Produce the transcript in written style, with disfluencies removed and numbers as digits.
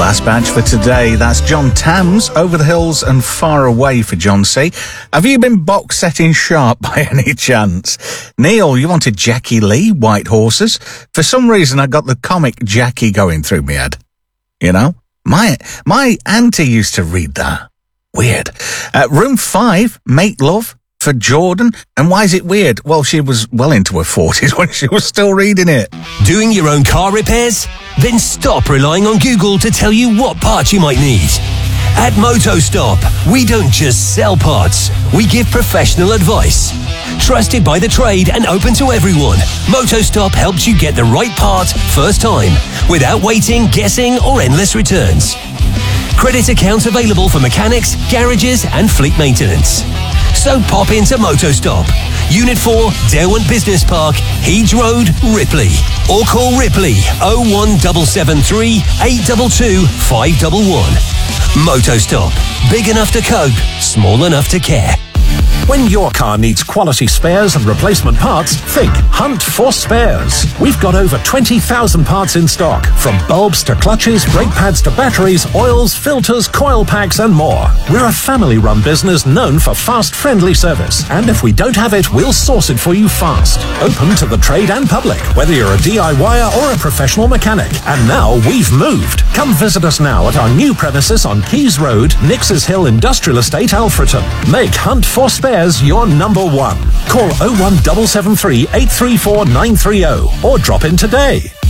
Last batch for today. That's John Tams, Over the Hills and Far Away for John C. Have you been box setting sharp by any chance? Neil, you wanted Jackie Lee, White Horses. For some reason, I got the comic Jackie going through my head. You know? My auntie used to read that. Weird. Room 5, Make Love for Jordan. And why is it weird? Well, she was well into her 40s when she was still reading it. Doing your own car repairs? Then stop relying on Google to tell you what parts you might need. At MotoStop, we don't just sell parts, we give professional advice. Trusted by the trade and open to everyone, MotoStop helps you get the right part first time, without waiting, guessing, or endless returns. Credit accounts available for mechanics, garages, and fleet maintenance. So pop into MotoStop, Unit 4, Derwent Business Park, Heeds Road, Ripley. Or call Ripley 01773 822 511. MotoStop. Big enough to cope, small enough to care. When your car needs quality spares and replacement parts, think Hunt for Spares. We've got over 20,000 parts in stock, from bulbs to clutches, brake pads to batteries, oils, filters, coil packs and more. We're a family-run business known for fast, friendly service. And if we don't have it, we'll source it for you fast. Open to the trade and public, whether you're a DIYer or a professional mechanic. And now we've moved. Come visit us now at our new premises on Keys Road, Nixes Hill Industrial Estate, Alfreton. Make Hunt for Spares your number one. Call 01773 834 930 or drop in today.